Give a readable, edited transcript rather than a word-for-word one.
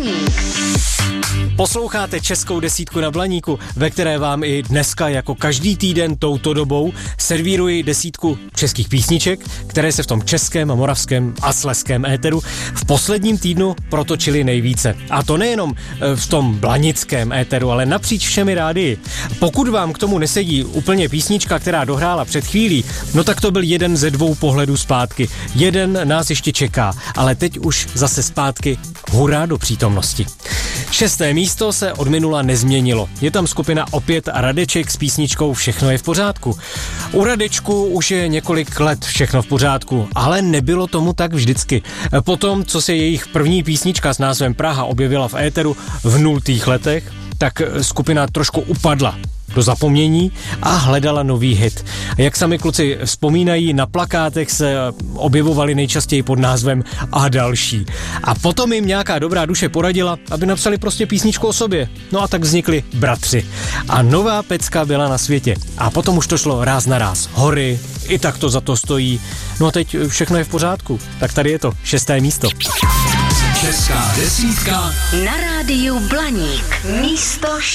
Blaník. Posloucháte Českou desítku na Blaníku, ve které vám i dneska jako každý týden touto dobou servíruji desítku českých písniček, které se v tom českém, moravském a slezském éteru v posledním týdnu protočily nejvíce. A to nejenom v tom blanickém éteru, ale napříč všemi rádii. Pokud vám k tomu nesedí úplně písnička, která dohrála před chvílí, no tak to byl jeden ze dvou pohledů zpátky. Jeden nás ještě čeká, ale teď už zase zpátky hurá do přítomnosti. 6. místo se od minula nezměnilo. Je tam skupina Opět a Radeček s písničkou Všechno je v pořádku. U Radečku už je několik let všechno v pořádku, ale nebylo tomu tak vždycky. Potom, co se jejich první písnička s názvem Praha objevila v éteru v 0. letech, tak skupina trošku upadla do zapomnění a hledala nový hit. Jak sami kluci vzpomínají, na plakátech se objevovali nejčastěji pod názvem A další. A potom jim nějaká dobrá duše poradila, aby napsali prostě písničku o sobě. No a tak vznikli Bratři. A nová pecka byla na světě. A potom už to šlo ráz na ráz. Hory, i tak to za to stojí. No a teď všechno je v pořádku. Tak tady je to 6. místo. Česká desítka na rádiu Blaník. Místo